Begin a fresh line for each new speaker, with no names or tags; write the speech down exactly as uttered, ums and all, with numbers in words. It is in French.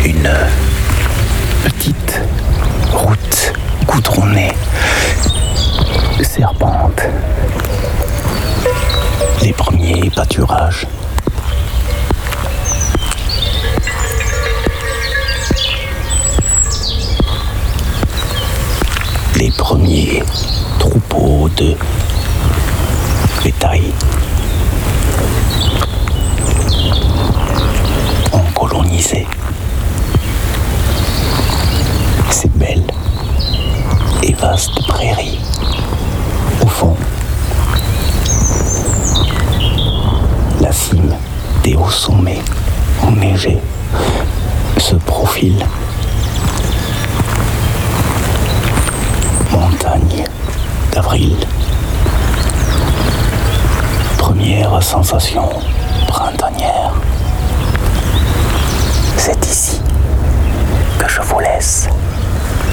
Une petite route goudronnée serpente. Les premiers pâturages. Les premiers troupeaux de bétail ont colonisé ces belles et vastes prairies. Au fond, la cime des hauts sommets enneigés se profile. Montagne d'avril. Première sensation printanière. C'est ici que je vous laisse.